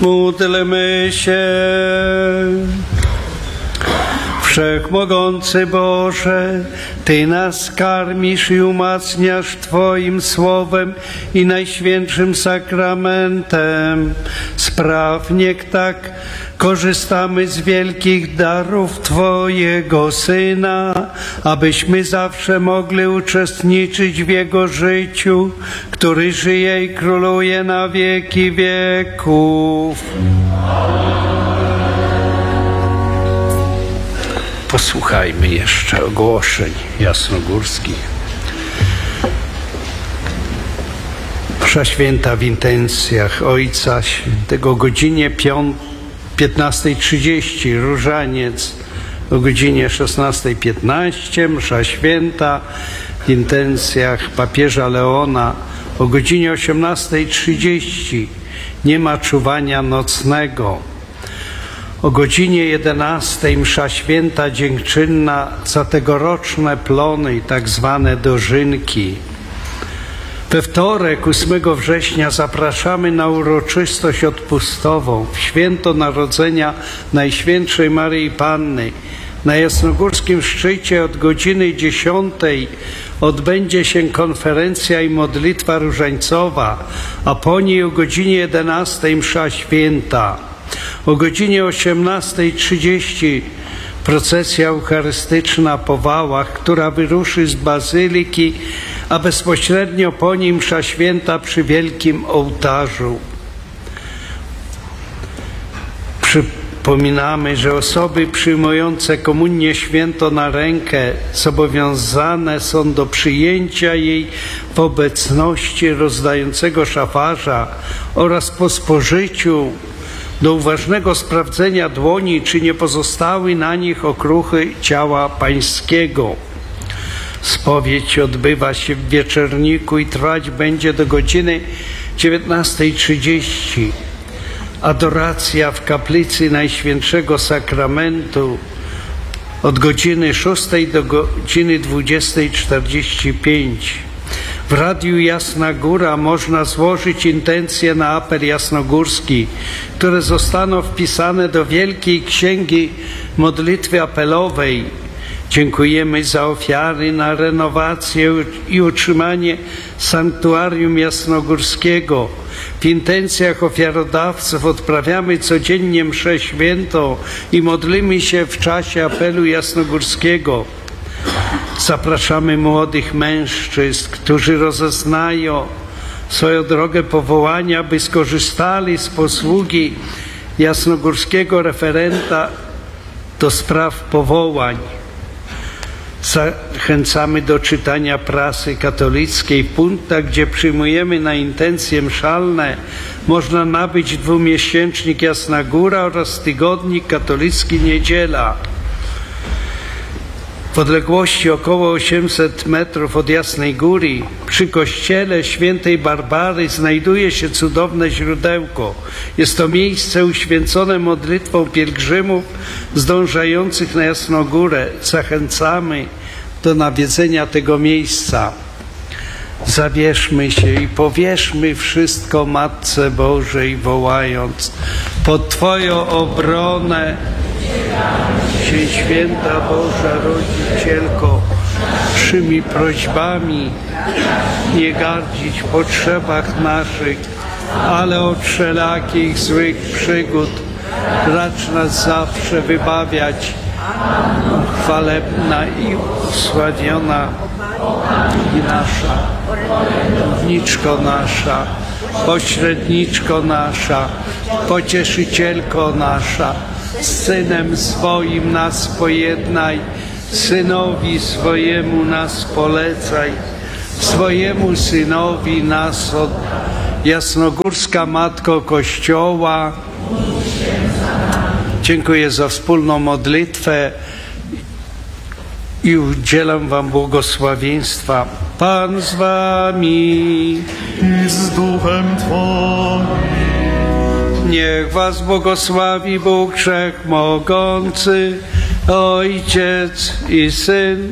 Módlmy się. Wszechmogący Boże, Ty nas karmisz i umacniasz Twoim Słowem i Najświętszym Sakramentem. Spraw, niech tak korzystamy z wielkich darów Twojego Syna, abyśmy zawsze mogli uczestniczyć w Jego życiu, który żyje i króluje na wieki wieków. Posłuchajmy jeszcze ogłoszeń jasnogórskich. Msza święta w intencjach Ojca Świętego o godzinie 15:30, różaniec o godzinie 16:15, msza święta w intencjach papieża Leona o godzinie 18:30, nie ma czuwania nocnego. O godzinie 11 msza święta dziękczynna za tegoroczne plony i tak zwane dożynki. We wtorek 8 września zapraszamy na uroczystość odpustową w święto Narodzenia Najświętszej Maryi Panny. Na Jasnogórskim Szczycie od godziny 10 odbędzie się konferencja i modlitwa różańcowa, a po niej o godzinie 11 msza święta. O godzinie 18:30 procesja eucharystyczna po wałach, która wyruszy z bazyliki, a bezpośrednio po nim msza święta przy wielkim ołtarzu. Przypominamy, że osoby przyjmujące komunię świętą na rękę zobowiązane są do przyjęcia jej w obecności rozdającego szafarza oraz po spożyciu do uważnego sprawdzenia dłoni, czy nie pozostały na nich okruchy ciała pańskiego. Spowiedź odbywa się w wieczorniku i trwać będzie do godziny 19:30. Adoracja w kaplicy Najświętszego Sakramentu od godziny 6 do godziny 20:45. W Radiu Jasna Góra można złożyć intencje na apel jasnogórski, które zostaną wpisane do Wielkiej Księgi Modlitwy Apelowej. Dziękujemy za ofiary na renowację i utrzymanie sanktuarium jasnogórskiego. W intencjach ofiarodawców odprawiamy codziennie mszę świętą i modlimy się w czasie apelu jasnogórskiego. Zapraszamy młodych mężczyzn, którzy rozeznają swoją drogę powołania, by skorzystali z posługi jasnogórskiego referenta do spraw powołań. Zachęcamy do czytania prasy katolickiej. W punktach, gdzie przyjmujemy na intencje mszalne, można nabyć 2-miesięcznik Jasna Góra oraz tygodnik katolicki Niedziela. W odległości około 800 metrów od Jasnej Góry, przy kościele świętej Barbary, znajduje się cudowne źródełko. Jest to miejsce uświęcone modlitwą pielgrzymów zdążających na Jasną Górę. Zachęcamy do nawiedzenia tego miejsca. Zabierzmy się i powierzmy wszystko Matce Bożej, wołając: pod Twoją obronę się święta Boża Rodzicielko, przyjmij prośbami, nie gardzić w potrzebach naszych, ale od wszelakich złych przygód racz nas zawsze wybawiać. Chwalebna i usławiona i nasza, Wniczko nasza, pośredniczko nasza, pocieszycielko nasza, z Synem swoim nas pojednaj, Synowi swojemu nas polecaj, swojemu Synowi nas od... Jasnogórska Matko Kościoła, dziękuję za wspólną modlitwę i udzielam Wam błogosławieństwa. Pan z Wami i z duchem Twoim. Niech Was błogosławi Bóg Wszechmogący, Ojciec i Syn